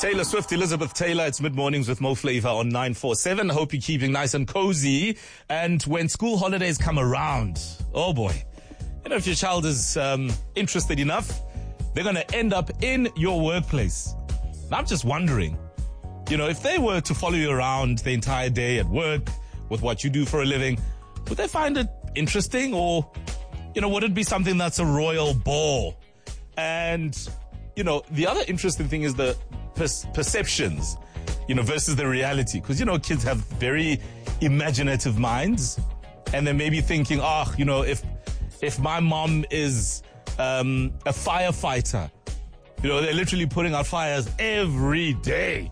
Taylor Swift, Elizabeth Taylor. It's Mid-Mornings with Mo Flavor on 947. I hope you're keeping nice and cozy. And when school holidays come around, oh boy, you know, if your child is interested enough, they're going to end up in your workplace. And I'm just wondering, you know, if they were to follow you around the entire day at work with what you do for a living, would they find it interesting, or, you know, would it be something that's a royal bore? And, you know, the other interesting thing is the perceptions, you know, versus the reality. Because, you know, kids have very imaginative minds, and they may be thinking, you know, if my mom is a firefighter, you know, they're literally putting out fires every day.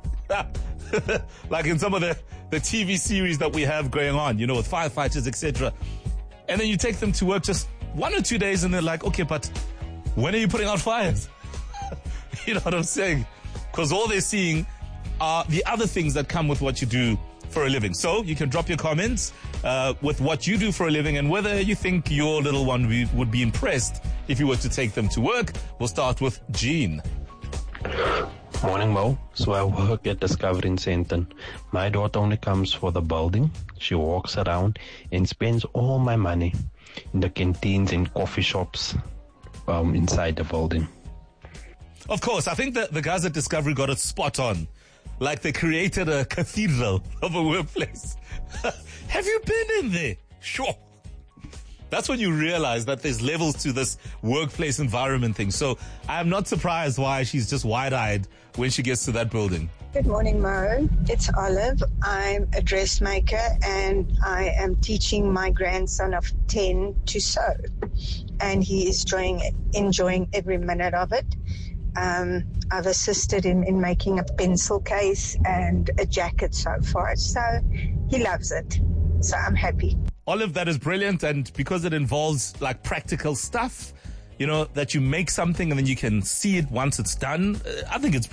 Like in some of the TV series that we have going on, you know, with firefighters, etc. And then you take them to work just 1 or 2 days and they're like, okay, but when are you putting out fires? You know what I'm saying? Because all they're seeing are the other things that come with what you do for a living. So you can drop your comments with what you do for a living and whether you think your little one would be impressed if you were to take them to work. We'll start with Jean. Morning, Mo. So I work at Discovery in Sandton. My daughter only comes for the building. She walks around and spends all my money in the canteens and coffee shops inside the building. Of course, I think that the guys at Discovery got it spot on. Like they created a cathedral of a workplace. Have you been in there? Sure. That's when you realize that there's levels to this workplace environment thing. So I'm not surprised why she's just wide-eyed when she gets to that building. Good morning, Mo. It's Olive. I'm a dressmaker and I am teaching my grandson of 10 to sew. And he is enjoying every minute of it. I've assisted him in making a pencil case and a jacket so far. So he loves it. So I'm happy. Olive, that is brilliant. And because it involves like practical stuff, you know, that you make something and then you can see it once it's done, I think it's